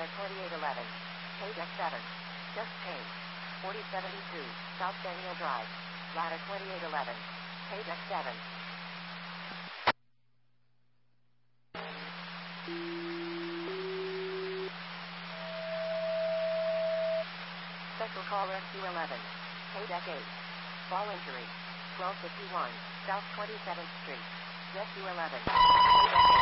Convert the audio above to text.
Ladder 2811. Page X7. Just change. 4072, South Daniel Drive. Ladder 2811. Page X7. Special call Rescue 11. Page X8. Fall injury. 1251, South 27th Street. Rescue 11. Page X8.